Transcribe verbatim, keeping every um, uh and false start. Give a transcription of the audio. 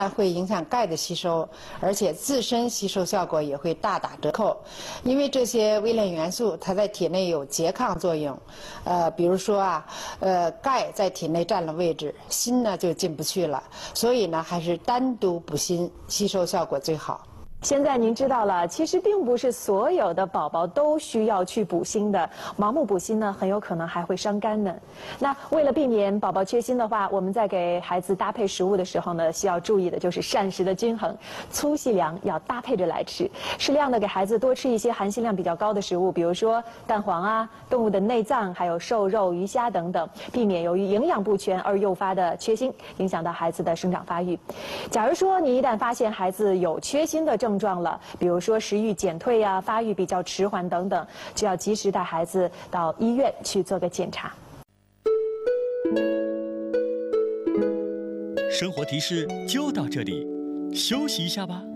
会影响钙的吸收，而且自身吸收效果也会大打折扣。因为这些微量元素它在体内有拮抗作用，呃，比如说啊，呃，钙在体内占了位置，锌呢就进不去了，所以呢，还是单独补锌，吸收效果最好。 现在您知道了，其实并不是所有的宝宝都需要去补锌的，盲目补锌呢，很有可能还会伤肝呢。那为了避免宝宝缺锌的话，我们在给孩子搭配食物的时候呢，需要注意的就是膳食的均衡，粗细粮要搭配着来吃，适量的给孩子多吃一些含锌量比较高的食物，比如说蛋黄啊、动物的内脏，还有瘦肉、鱼虾等等，避免由于营养不全而诱发的缺锌，影响到孩子的生长发育。假如说你一旦发现孩子有缺锌的症， 症状了，比如说食欲减退呀、发育比较迟缓等等，就要及时带孩子到医院去做个检查。 生活提示就到这里，休息一下吧。